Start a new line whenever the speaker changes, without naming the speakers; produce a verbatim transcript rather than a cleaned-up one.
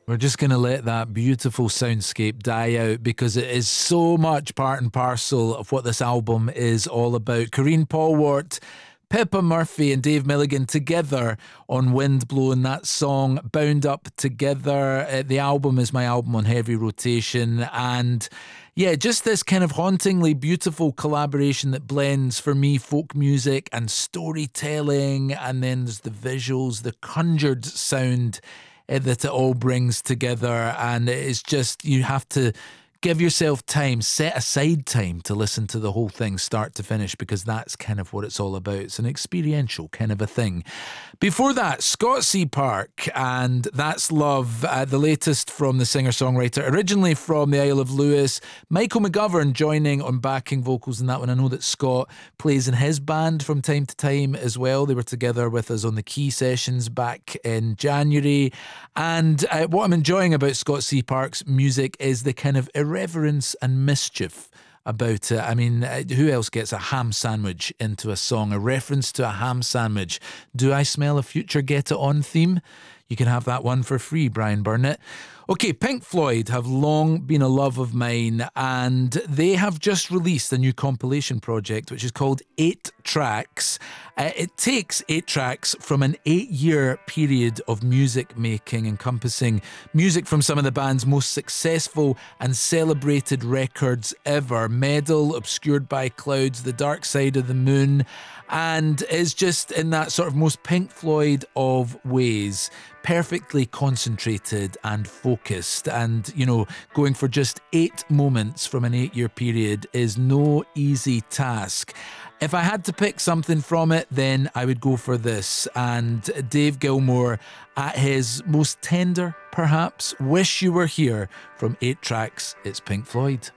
We're just going to let that beautiful soundscape die out because it is so much part and parcel of what this album is all about. Corrine Paulwart, Pippa Murphy and Dave Milligan together on Wind Blowin', that song Bound Up Together. Uh, the album is my album on heavy rotation, and yeah, just this kind of hauntingly beautiful collaboration that blends, for me, folk music and storytelling, and then there's the visuals, the conjured sound uh, that it all brings together, and it's just, you have to give yourself time, set aside time to listen to the whole thing start to finish, because that's kind of what it's all about. It's an experiential kind of a thing. Before that, Scott C. Park and That's Love, uh, the latest from the singer-songwriter, originally from the Isle of Lewis. Michael McGovern joining on backing vocals in that one. I know that Scott plays in his band from time to time as well. They were together with us on the Key Sessions back in January. And uh, what I'm enjoying about Scott C. Park's music is the kind of irreverence and mischief about it. I mean, who else gets a ham sandwich into a song? A reference to a ham sandwich. Do I smell a future Get It On theme? You can have that one for free, Brian Burnett. Okay, Pink Floyd have long been a love of mine, and they have just released a new compilation project which is called Eight Tracks. Uh, it takes eight tracks from an eight-year period of music making, encompassing music from some of the band's most successful and celebrated records ever. Medal, Obscured by Clouds, The Dark Side of the Moon, and is just in that sort of most Pink Floyd of ways, perfectly concentrated and focused. And, you know, going for just eight moments from an eight-year period is no easy task. If I had to pick something from it, then I would go for this. And Dave Gilmour, at his most tender, perhaps, Wish You Were Here, from Eight Tracks, it's Pink Floyd.